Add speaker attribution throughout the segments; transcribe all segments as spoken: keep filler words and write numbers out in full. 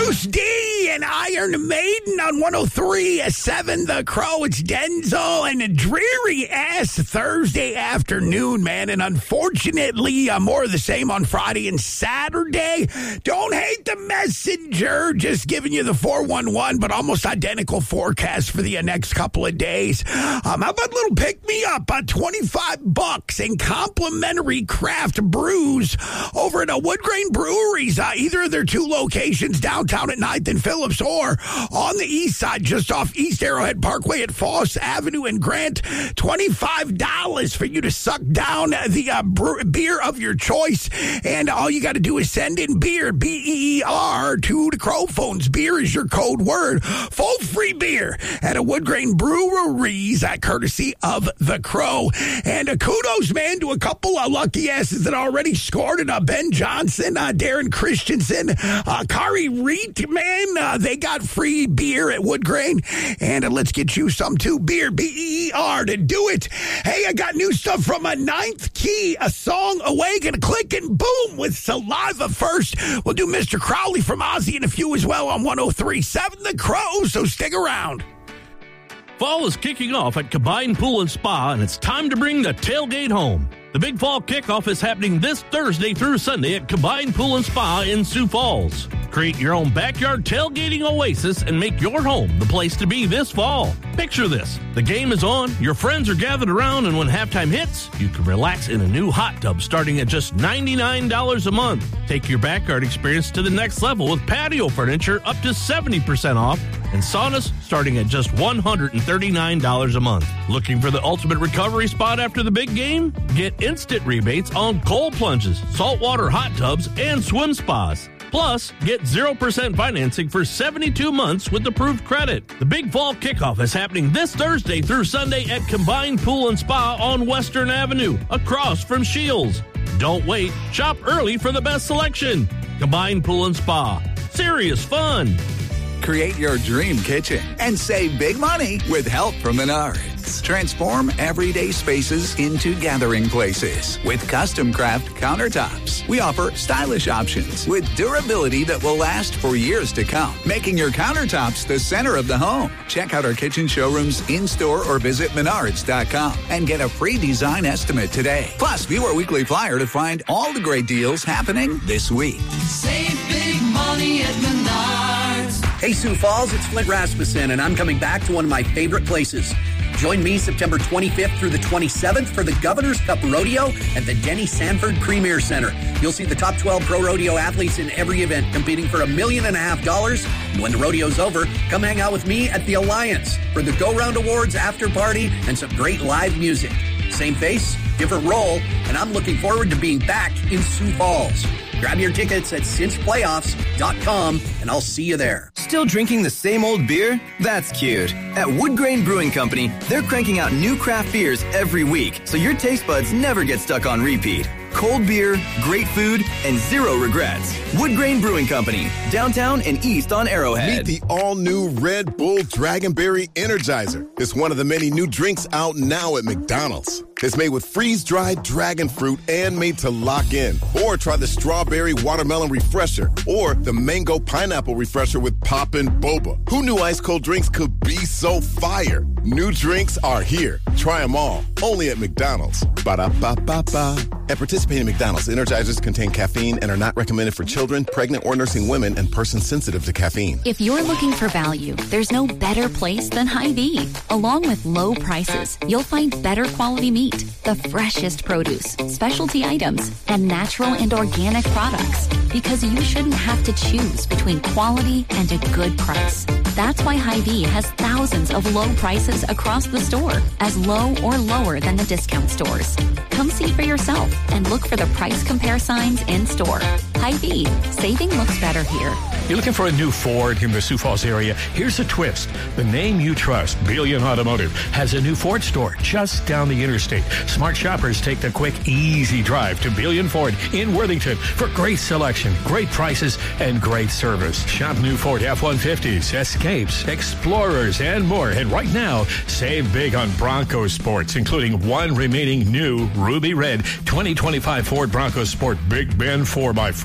Speaker 1: Deuce D and Iron Maiden on one oh three point seven The Crow. It's Denzel and a dreary-ass Thursday afternoon, man. And unfortunately, uh, more of the same on Friday and Saturday. Don't hate the messenger. Just giving you the four one one, but almost identical forecast for the uh, next couple of days. Um, how about a little pick-me-up? Uh, twenty-five bucks and complimentary craft brews over at uh, Wood Grain Breweries. Uh, either of their two locations, downtown at ninth and Phillips, or on the east side, just off East Arrowhead Parkway at Foss Avenue and Grant. twenty-five dollars for you to suck down the uh, brew- beer of your choice. And all you got to do is send in beer, B E E R, to the Crow phones. Beer is your code word. Full free beer at a Wood Grain Breweries, uh, courtesy of the Crow. And uh, kudos, man, to a couple of lucky asses that already scored. And uh, Ben Johnson, uh, Darren Christensen, uh, Kari Reet, man, uh, they got free beer at Wood Grain. And uh, let's get you some too. Beer, B E E R, to do it. Hey, I got new stuff from a Ninth Key, a song away, gonna click and boom with Saliva first. We'll do Mister Crowley from Ozzy and a few as well on one oh three point seven The Crow, so stick around.
Speaker 2: Fall is kicking off at Combined Pool and Spa, and it's time to bring the tailgate home. The big fall kickoff is happening this Thursday through Sunday at Combined Pool and Spa in Sioux Falls. Create your own backyard tailgating oasis and make your home the place to be this fall. Picture this. The game is on, your friends are gathered around, and when halftime hits, you can relax in a new hot tub starting at just ninety-nine dollars a month. Take your backyard experience to the next level with patio furniture up to seventy percent off and saunas starting at just one hundred thirty-nine dollars a month. Looking for the ultimate recovery spot after the big game? Get instant rebates on cold plunges, saltwater hot tubs, and swim spas. Plus, get zero percent financing for seventy-two months with approved credit. The Big Fall Kickoff is happening this Thursday through Sunday at Combined Pool and Spa on Western Avenue, across from Shields. Don't wait. Shop early for the best selection. Combined Pool and Spa. Serious fun.
Speaker 3: Create your dream kitchen and save big money with help from Menards. Transform everyday spaces into gathering places with custom craft countertops. We offer stylish options with durability that will last for years to come, making your countertops the center of the home. Check out our kitchen showrooms in-store or visit menards dot com and get a free design estimate today. Plus, view our weekly flyer to find all the great deals happening this week.
Speaker 4: Save big money at Menards.
Speaker 5: Hey, Sioux Falls, it's Flint Rasmussen, and I'm coming back to one of my favorite places. Join me September twenty-fifth through the twenty-seventh for the Governor's Cup Rodeo at the Denny Sanford Premier Center. You'll see the top twelve pro rodeo athletes in every event competing for a million and a half dollars. And when the rodeo's over, come hang out with me at the Alliance for the Go Round Awards after party and some great live music. Same face, different role, and I'm looking forward to being back in Sioux Falls. Grab your tickets at cinch playoffs dot com, and I'll see you there.
Speaker 6: Still drinking the same old beer? That's cute. At Wood Grain Brewing Company, they're cranking out new craft beers every week, so your taste buds never get stuck on repeat. Cold beer, great food, and zero regrets. Wood Grain Brewing Company, downtown and east on Arrowhead.
Speaker 7: Meet the all-new Red Bull Dragonberry Energizer. It's one of the many new drinks out now at McDonald's. It's made with freeze-dried dragon fruit and made to lock in. Or try the Strawberry Watermelon Refresher or the Mango Pineapple Refresher with Poppin' Boba. Who knew ice-cold drinks could be so fire? New drinks are here. Try them all. Only at McDonald's. Ba-da-ba-ba-ba. At participating McDonald's, Energizers contain caffeine and are not recommended for children, pregnant or nursing women, and persons sensitive to caffeine.
Speaker 8: If you're looking for value, there's no better place than Hy-Vee. Along with low prices, you'll find better quality meat, the freshest produce, specialty items, and natural and organic products. Because you shouldn't have to choose between quality and a good price. That's why Hy-Vee has thousands of low prices across the store, as low or lower than the discount stores. Come see for yourself and look for the price compare signs in store. Hy-Vee, saving looks better here.
Speaker 9: You're looking for a new Ford in the Sioux Falls area? Here's a twist. The name you trust, Billion Automotive, has a new Ford store just down the interstate. Smart shoppers take the quick, easy drive to Billion Ford in Worthington for great selection, great prices, and great service. Shop new Ford F one fifties, Escapes, Explorers, and more. And right now, save big on Bronco Sports, including one remaining new Ruby Red twenty twenty-five Ford Bronco Sport Big Ben four by four.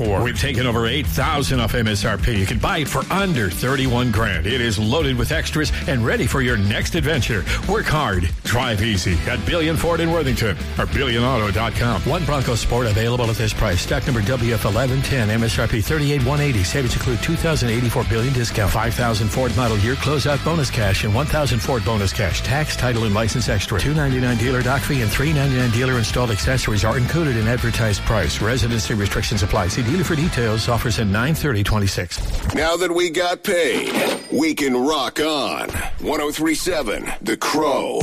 Speaker 9: four. We've taken over eight thousand off M S R P. You can buy it for under thirty-one grand. It is loaded with extras and ready for your next adventure. Work hard, drive easy at Billion Ford in Worthington or billion auto dot com. One Bronco Sport available at this price. Stock number W F eleven ten, M S R P thirty-eight one eighty. Savings include two thousand eighty-four billion discount, five thousand Ford model year closeout bonus cash, and one thousand Ford bonus cash. Tax, title, and license extra. two ninety-nine dealer dock fee and three ninety-nine dealer installed accessories are included in advertised price. Residency restrictions apply. See dealer for details. Offers in nine thirty twenty-six.
Speaker 7: Now that we got paid, we can rock on. one oh three point seven The Crow.